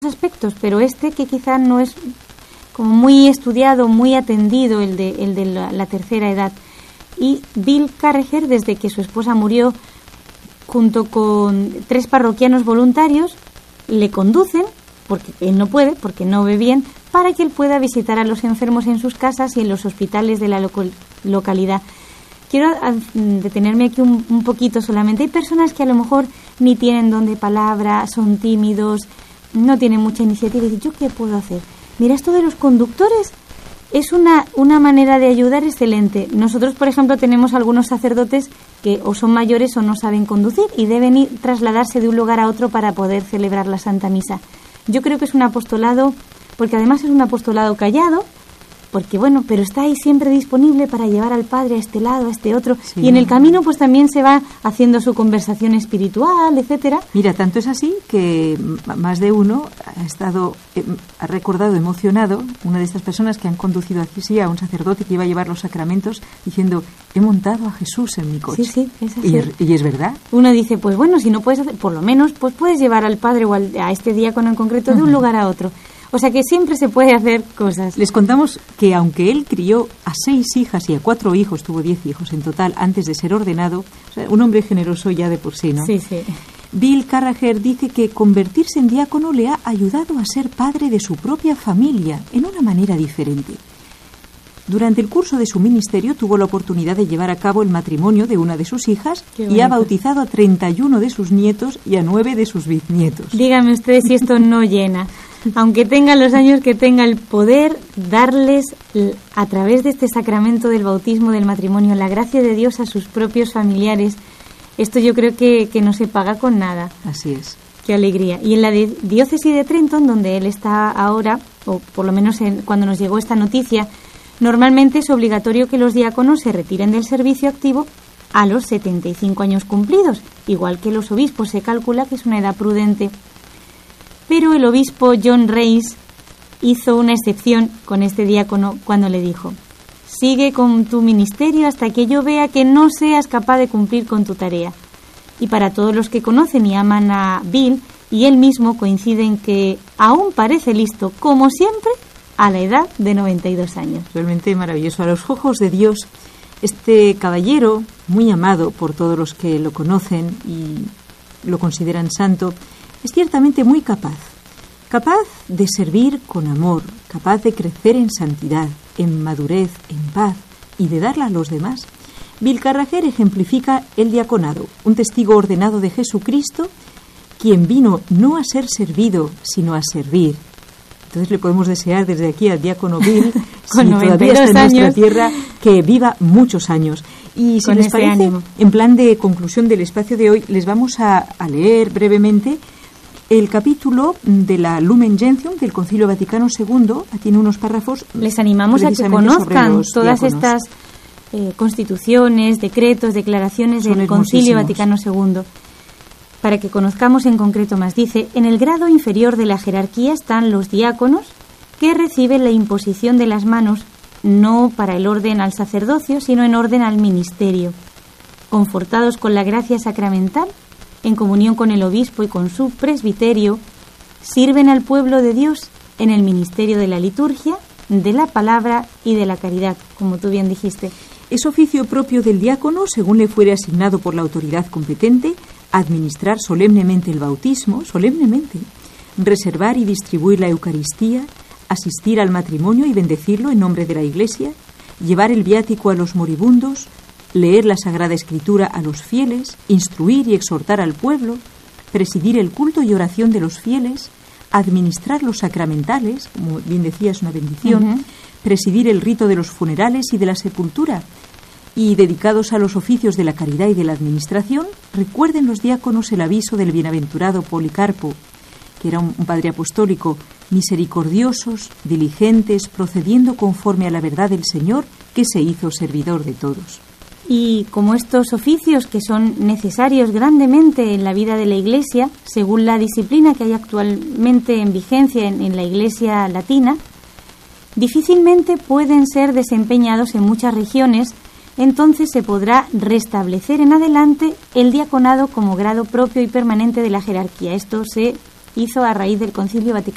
aspectos, pero que quizá no es como muy estudiado, muy atendido, el de la tercera edad. Y Bill Carrager, desde que su esposa murió, junto con 3 parroquianos voluntarios, le conducen, porque él no puede, porque no ve bien, para que él pueda visitar a los enfermos en sus casas y en los hospitales de la localidad. Quiero detenerme aquí un poquito solamente. Hay personas que a lo mejor ni tienen don de palabra, son tímidos, no tienen mucha iniciativa y dicen, ¿yo qué puedo hacer? Mira, esto de los conductores es una manera de ayudar excelente. Nosotros, por ejemplo, tenemos algunos sacerdotes que o son mayores o no saben conducir y deben trasladarse de un lugar a otro para poder celebrar la Santa Misa. Yo creo que es un apostolado, porque además es un apostolado callado, porque bueno, pero está ahí siempre disponible para llevar al Padre a este lado, a este otro, sí, y en el camino pues también se va haciendo su conversación espiritual, etcétera. Mira, tanto es así que más de uno ha recordado emocionado, una de estas personas que han conducido aquí a un sacerdote que iba a llevar los sacramentos, diciendo, he montado a Jesús en mi coche. Sí, es así. Y es verdad. Uno dice, pues bueno, si no puedes hacer, por lo menos pues puedes llevar al Padre o a este diácono en concreto de un lugar a otro. O sea que siempre se puede hacer cosas. Les contamos que aunque él crió a 6 hijas y a 4 hijos, tuvo 10 hijos en total antes de ser ordenado, o sea, un hombre generoso ya de por sí, ¿no? Sí. Bill Carrager dice que convertirse en diácono le ha ayudado a ser padre de su propia familia en una manera diferente. Durante el curso de su ministerio tuvo la oportunidad de llevar a cabo el matrimonio de una de sus hijas y ha bautizado a 31 de sus nietos y a 9 de sus bisnietos. Díganme ustedes si esto no llena. Aunque tengan los años que tenga, el poder darles a través de este sacramento del bautismo, del matrimonio, la gracia de Dios a sus propios familiares, esto yo creo que no se paga con nada. Así es. Qué alegría. Y en la diócesis de Trenton, donde él está ahora, o por lo menos cuando nos llegó esta noticia, normalmente es obligatorio que los diáconos se retiren del servicio activo a los 75 años cumplidos, igual que los obispos. Se calcula que es una edad prudente. Pero el obispo John Reis hizo una excepción con este diácono cuando le dijo, sigue con tu ministerio hasta que yo vea que no seas capaz de cumplir con tu tarea. Y para todos los que conocen y aman a Bill, y él mismo coinciden que aún parece listo, como siempre, a la edad de 92 años. Realmente maravilloso. A los ojos de Dios, este caballero, muy amado por todos los que lo conocen y lo consideran santo, es ciertamente muy capaz de servir con amor, capaz de crecer en santidad, en madurez, en paz y de darla a los demás. Bill Carrager ejemplifica el diaconado, un testigo ordenado de Jesucristo, quien vino no a ser servido, sino a servir. Entonces le podemos desear desde aquí al diácono Bill, con si todavía está en nuestra años, tierra, que viva muchos años. Y si les parece, ánimo, en plan de conclusión del espacio de hoy, les vamos a leer brevemente el capítulo de la Lumen Gentium del Concilio Vaticano II. Tiene unos párrafos. Les animamos a que conozcan todas estas constituciones, decretos, declaraciones del Concilio Vaticano II, para que conozcamos en concreto más. Dice, en el grado inferior de la jerarquía están los diáconos, que reciben la imposición de las manos, no para el orden al sacerdocio, sino en orden al ministerio, confortados con la gracia sacramental, en comunión con el obispo y con su presbiterio, sirven al pueblo de Dios en el ministerio de la liturgia, de la palabra y de la caridad, como tú bien dijiste. Es oficio propio del diácono, según le fuere asignado por la autoridad competente, administrar solemnemente el bautismo, reservar y distribuir la Eucaristía, asistir al matrimonio y bendecirlo en nombre de la Iglesia, llevar el viático a los moribundos, leer la Sagrada Escritura a los fieles, instruir y exhortar al pueblo, presidir el culto y oración de los fieles, administrar los sacramentales, como bien decía, es una bendición, presidir el rito de los funerales y de la sepultura. Y dedicados a los oficios de la caridad y de la administración, recuerden los diáconos el aviso del bienaventurado Policarpo, que era un padre apostólico, misericordiosos, diligentes, procediendo conforme a la verdad del Señor, que se hizo servidor de todos. Y como estos oficios que son necesarios grandemente en la vida de la Iglesia, según la disciplina que hay actualmente en vigencia en la Iglesia latina, difícilmente pueden ser desempeñados en muchas regiones, entonces se podrá restablecer en adelante el diaconado como grado propio y permanente de la jerarquía. Esto se hizo a raíz del Concilio Vaticano